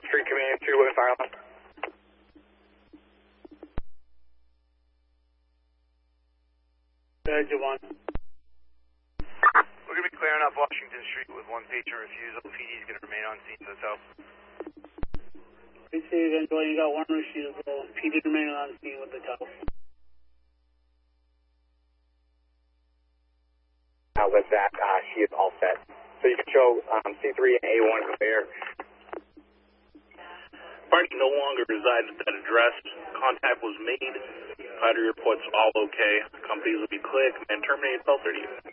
Street Command 2 with Island. Javon. We're going to be clearing up Washington Street with one patient refusal. PD is going to remain on scene, so it's help. PC Eventually, you got one refusal. PD remaining on scene with the tow. With that, she is all set. So you can show C3 and A1 clear. Party no longer resides at that address. Contact was made. Fighter reports all okay. Companies will be clear and terminate 12:30.